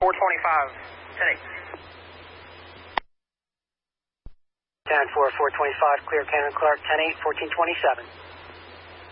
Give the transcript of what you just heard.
425, 10-8. Cannon 4, 425, clear Cannon Clark, 10-8, 1427.